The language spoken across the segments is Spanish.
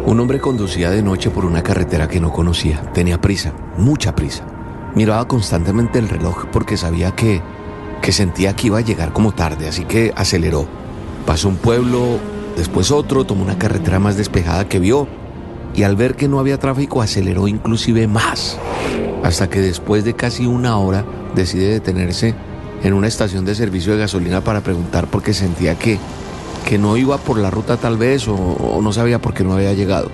Un hombre conducía de noche por una carretera que no conocía. Tenía prisa, mucha prisa. Miraba constantemente el reloj porque sabía que sentía que iba a llegar como tarde, así que aceleró. Pasó un pueblo, después otro, tomó una carretera más despejada que vio y al ver que no había tráfico aceleró inclusive más. Hasta que después de casi una hora decide detenerse en una estación de servicio de gasolina para preguntar porque sentía que no iba por la ruta tal vez o no sabía por qué no había llegado.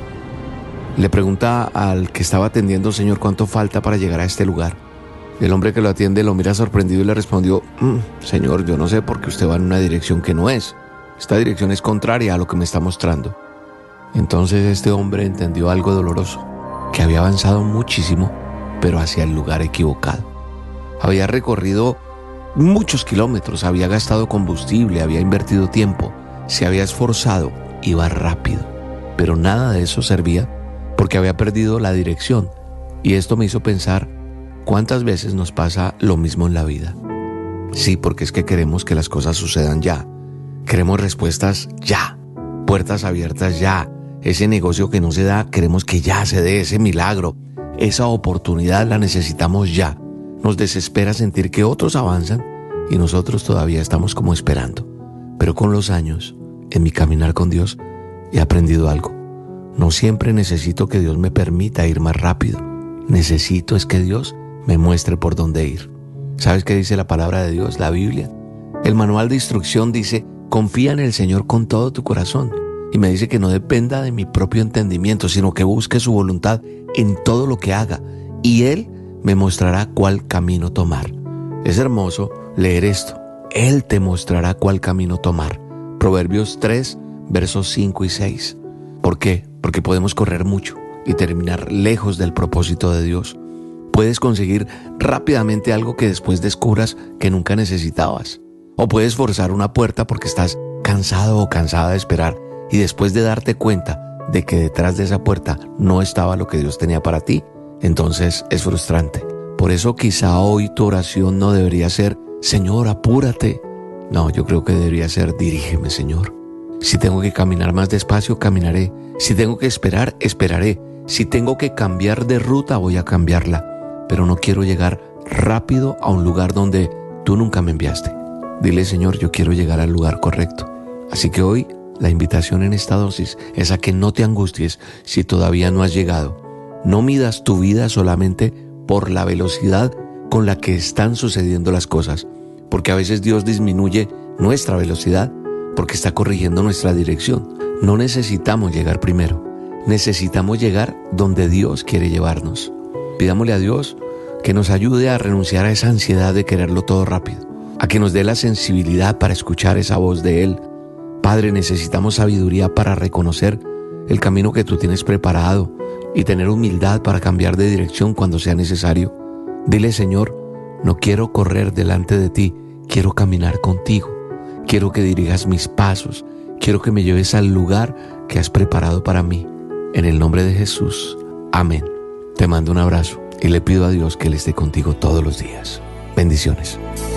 Le pregunta al que estaba atendiendo: señor, ¿cuánto falta para llegar a este lugar? El hombre que lo atiende lo mira sorprendido y le respondió: señor, yo no sé por qué usted va en una dirección que no es. Esta dirección es contraria a lo que me está mostrando. Entonces este hombre entendió algo doloroso, que había avanzado muchísimo, pero hacia el lugar equivocado. Había recorrido muchos kilómetros, había gastado combustible, había invertido tiempo, se había esforzado, iba rápido, pero nada de eso servía porque había perdido la dirección. Y esto me hizo pensar cuántas veces nos pasa lo mismo en la vida. Sí, porque es que queremos que las cosas sucedan ya, queremos respuestas ya, puertas abiertas ya, ese negocio que no se da, queremos que ya se dé ese milagro, esa oportunidad la necesitamos ya. Nos desespera sentir que otros avanzan y nosotros todavía estamos como esperando. Pero con los años, en mi caminar con Dios, he aprendido algo. No siempre necesito que Dios me permita ir más rápido. Necesito es que Dios me muestre por dónde ir. ¿Sabes qué dice la palabra de Dios, la Biblia? El manual de instrucción dice: confía en el Señor con todo tu corazón. Y me dice que no dependa de mi propio entendimiento, sino que busque su voluntad en todo lo que haga. Y Él me mostrará cuál camino tomar. Es hermoso leer esto. Él te mostrará cuál camino tomar. Proverbios 3, versos 5 y 6. ¿Por qué? Porque podemos correr mucho y terminar lejos del propósito de Dios. Puedes conseguir rápidamente algo que después descubras que nunca necesitabas. O puedes forzar una puerta porque estás cansado o cansada de esperar y después de darte cuenta de que detrás de esa puerta no estaba lo que Dios tenía para ti, entonces es frustrante. Por eso quizá hoy tu oración no debería ser: Señor, apúrate. No, yo creo que debería ser: dirígeme, Señor. Si tengo que caminar más despacio, caminaré. Si tengo que esperar, esperaré. Si tengo que cambiar de ruta, voy a cambiarla. Pero no quiero llegar rápido a un lugar donde tú nunca me enviaste. Dile: Señor, yo quiero llegar al lugar correcto. Así que hoy la invitación en esta dosis es a que no te angusties si todavía no has llegado. No midas tu vida solamente por la velocidad con la que están sucediendo las cosas, porque a veces Dios disminuye nuestra velocidad porque está corrigiendo nuestra dirección. No necesitamos llegar primero, necesitamos llegar donde Dios quiere llevarnos. Pidámosle a Dios que nos ayude a renunciar a esa ansiedad de quererlo todo rápido, a que nos dé la sensibilidad para escuchar esa voz de Él. Padre, necesitamos sabiduría para reconocer el camino que tú tienes preparado y tener humildad para cambiar de dirección cuando sea necesario. Dile: Señor, no quiero correr delante de ti, quiero caminar contigo. Quiero que dirijas mis pasos, quiero que me lleves al lugar que has preparado para mí. En el nombre de Jesús, amén. Te mando un abrazo y le pido a Dios que Él esté contigo todos los días. Bendiciones.